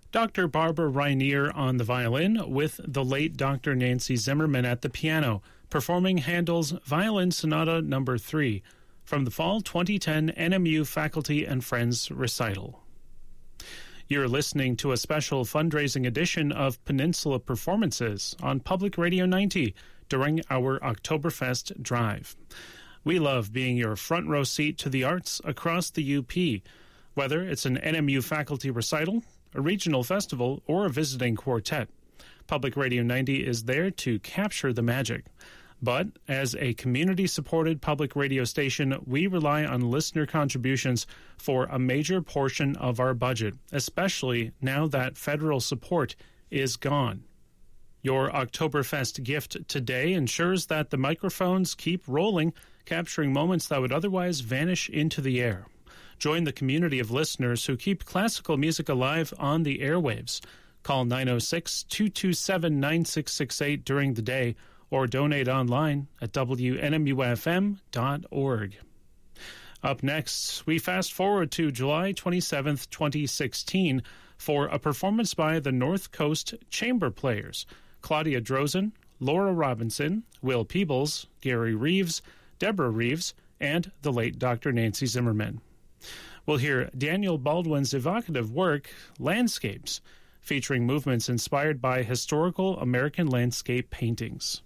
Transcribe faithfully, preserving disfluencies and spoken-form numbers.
Doctor Barbara Rainier on the violin with the late Doctor Nancy Zimmerman at the piano, performing Handel's Violin Sonata Number three from the Fall twenty ten N M U Faculty and Friends Recital. You're listening to a special fundraising edition of Peninsula Performances on Public Radio ninety during our Oktoberfest Drive. We love being your front row seat to the arts across the U P, whether it's an N M U faculty recital, a regional festival, or a visiting quartet. Public Radio ninety is there to capture the magic. But as a community-supported public radio station, we rely on listener contributions for a major portion of our budget, especially now that federal support is gone. Your Oktoberfest gift today ensures that the microphones keep rolling, capturing moments that would otherwise vanish into the air. Join the community of listeners who keep classical music alive on the airwaves. Call nine oh six, two two seven, nine six six eight during the day or donate online at W N M U F M dot org. Up next, we fast forward to July twenty-seventh, twenty sixteen for a performance by the North Coast Chamber Players, Claudia Drozen, Laura Robinson, Will Peebles, Gary Reeves, Deborah Reeves, and the late Doctor Nancy Zimmerman. We'll hear Daniel Baldwin's evocative work, Landscapes, featuring movements inspired by historical American landscape paintings.